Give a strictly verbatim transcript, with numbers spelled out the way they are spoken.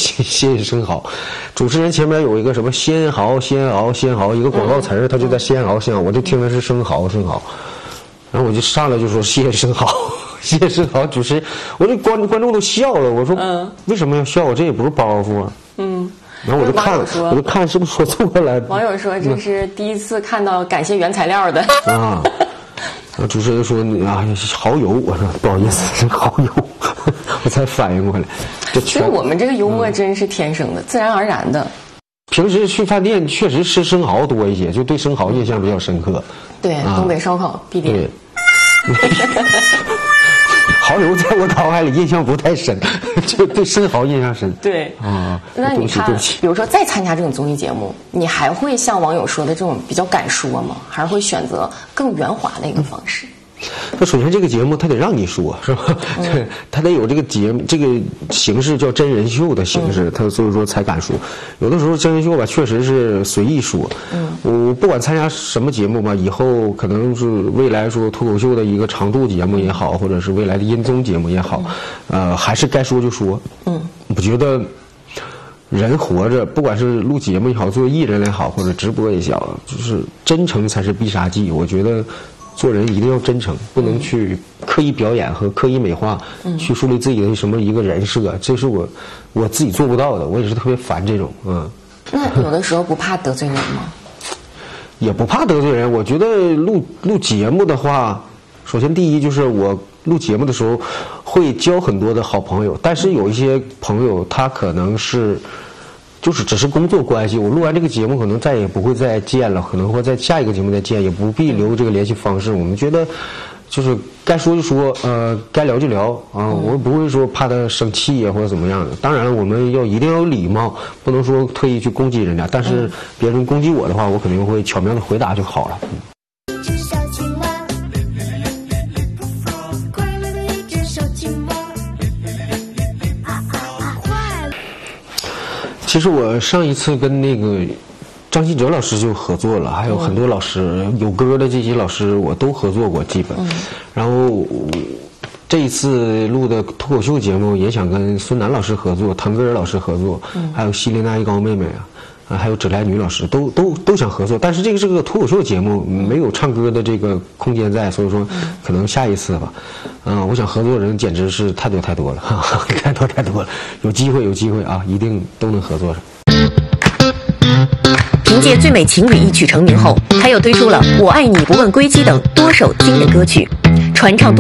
谢谢谢生蚝。主持人前面有一个什么鲜蚝鲜蚝鲜蚝，一个广告词儿，他就在鲜蚝鲜蚝，我就听的是生蚝生蚝，然后我就上来就说谢谢生蚝。谢谢生蚝，主持人，我这观观众都笑了。我说，嗯，为什么要笑？我这也不是包袱啊。嗯，然后我就看，我就看是不是说错了。 网友说这是第一次看到感谢原材料的。 啊，主持人说啊，蚝油，我说不好意思，是蚝油，我才反应过来。 所以我们这个幽默真是天生的，嗯、自然而然的。 平时去饭店确实吃生蚝多一些，就对生蚝印象比较深刻。 对，啊、东北烧烤必点。 对。蚝油在我脑海里印象不太深，就对生蚝印象深。 对啊，那你看，比如说再参加这种综艺节目，你还会像网友说的这种比较敢说吗？还是会选择更圆滑的一个方式？ 那首先这个节目它得让你说，是吧？嗯、它得有这个节目这个形式叫真人秀的形式，它、嗯、所以说才敢说。有的时候真人秀吧，确实是随意说。嗯，我不管参加什么节目吧，以后可能是未来说脱口秀的一个长度节目也好，或者是未来的音综节目也好，嗯、呃，还是该说就说。嗯，我觉得人活着，不管是录节目也好，做艺人也好，或者直播也好，就是真诚才是必杀技。我觉得。做人一定要真诚，不能去刻意表演和刻意美化，嗯、去树立自己的什么一个人设，这是我我自己做不到的，我也是特别烦这种。嗯， 那有的时候不怕得罪人吗？ 也不怕得罪人。我觉得录录节目的话，首先第一就是我录节目的时候会交很多的好朋友，但是有一些朋友他可能是。就是只是工作关系，我录完这个节目可能再也不会再见了，可能会在下一个节目再见，也不必留这个联系方式。我们觉得，就是该说就说，呃，该聊就聊啊，我不会说怕他生气呀或者怎么样的。当然了，我们要一定要有礼貌，不能说特意去攻击人家。但是别人攻击我的话，我肯定会巧妙的回答就好了。嗯其实我上一次跟那个张信哲老师就合作了，还有很多老师有歌的这些老师我都合作过基本。嗯、然后这一次录的脱口秀节目也想跟孙楠老师合作，腾格尔老师合作，嗯、还有希林娜一高妹妹啊。啊，还有芷来女老师都都都想合作，但是这个是个脱口秀节目，没有唱歌的这个空间在，所以说可能下一次吧。嗯、呃，我想合作的人简直是太多太多了，哈哈，太多太多了，有机会有机会啊，一定都能合作上。 凭借《最美情侣》一曲成名后，他又推出了《我爱你不问归期》等多首经典歌曲，传唱多。